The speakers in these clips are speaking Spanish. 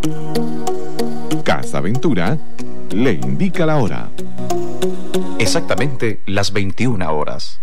Casa Ventura le indica la hora. Exactamente las 21 horas.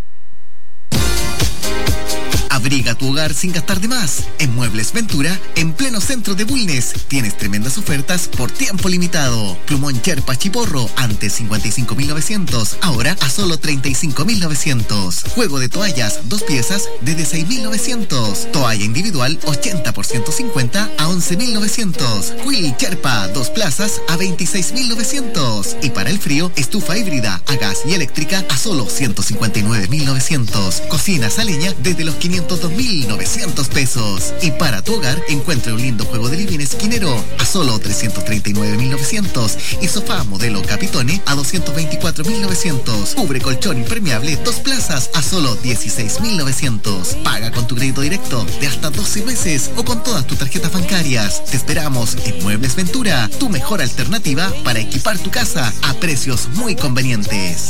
Abriga tu hogar sin gastar de más. En Muebles Ventura, en pleno centro de Bulnes, tienes tremendas ofertas por tiempo limitado. Plumón Cherpa Chiporro, antes 55.900, ahora a solo 35.900. Juego de toallas, 2 piezas, desde 6.900. Toalla individual, 80 por 150 a 11.900. Quill Cherpa, 2 plazas a 26.900. Y para el frío, estufa híbrida a gas y eléctrica a solo 159.900. Cocinas a leña desde los 502.900 pesos. Y para tu hogar, encuentra un lindo juego de living esquinero a solo 339.900. Y sofá modelo Capitone a 224.900. Cubre colchón impermeable 2 plazas a solo 16.900. Paga con tu crédito directo de hasta 12 meses o con todas tus tarjetas bancarias. Te esperamos en Muebles Ventura, tu mejor alternativa para equipar tu casa a precios muy convenientes.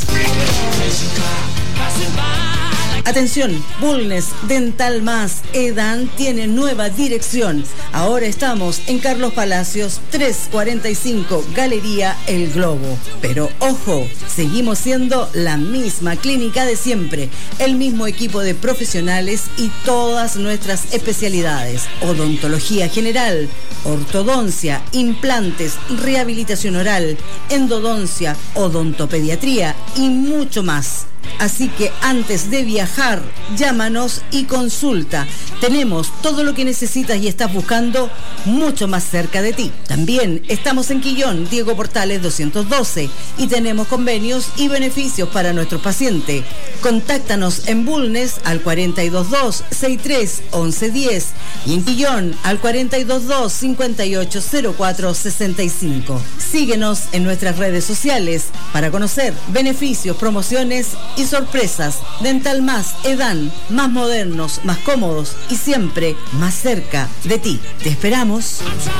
Atención, Bulnes Dental Más Edan tiene nueva dirección. Ahora estamos en Carlos Palacios 345, Galería El Globo. Pero ojo, seguimos siendo la misma clínica de siempre, el mismo equipo de profesionales y todas nuestras especialidades: odontología general, ortodoncia, implantes, rehabilitación oral, endodoncia, odontopediatría y mucho más. Así que antes de viajar, llámanos y consulta. Tenemos todo lo que necesitas y estás buscando mucho más cerca de ti. También estamos en Quillón, Diego Portales 212, y tenemos convenios y beneficios para nuestros pacientes. Contáctanos en Bulnes al 422-63-1110 y en Quillón al 422-580465. Síguenos en nuestras redes sociales para conocer beneficios, promociones y sorpresas. Dental Más Edan, más modernos, más cómodos y siempre más cerca de ti. Te esperamos.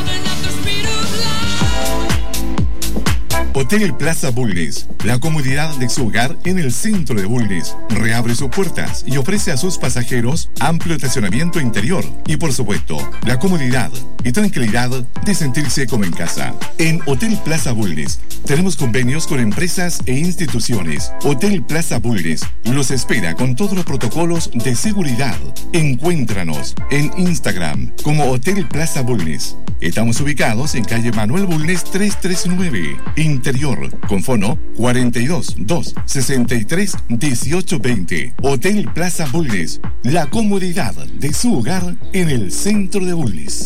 Hotel Plaza Bulnes, la comodidad de su hogar en el centro de Bulnes, reabre sus puertas y ofrece a sus pasajeros amplio estacionamiento interior y, por supuesto, la comodidad y tranquilidad de sentirse como en casa. En Hotel Plaza Bulnes tenemos convenios con empresas e instituciones. Hotel Plaza Bulnes los espera con todos los protocolos de seguridad. Encuéntranos en Instagram como Hotel Plaza Bulnes. Estamos ubicados en calle Manuel Bulnes 339, Interior, con fono 42 2 63 18 20. Hotel Plaza Bulnes, la comodidad de su hogar en el centro de Bulnes.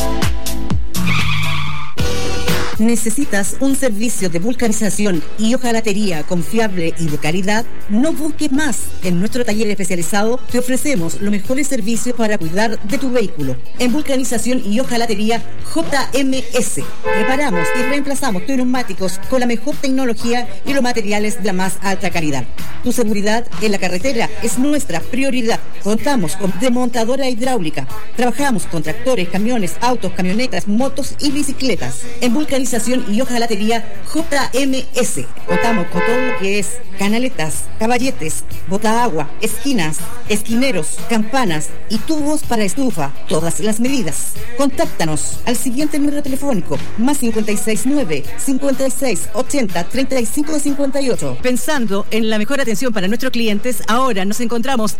¿Necesitas un servicio de vulcanización y hojalatería confiable y de calidad? No busques más. En nuestro taller especializado te ofrecemos los mejores servicios para cuidar de tu vehículo. En vulcanización y hojalatería JMS. Reparamos y reemplazamos tus neumáticos con la mejor tecnología y los materiales de la más alta calidad. Tu seguridad en la carretera es nuestra prioridad. Contamos con desmontadora hidráulica. Trabajamos con tractores, camiones, autos, camionetas, motos y bicicletas. En vulcanización y hojalatería JMS. Contamos con todo lo que es canaletas, caballetes, botaagua, esquinas, esquineros, campanas y tubos para estufa. Todas las medidas. Contáctanos al siguiente número telefónico: más 569 56 80 35 58. Pensando en la mejor atención para nuestros clientes, ahora nos encontramos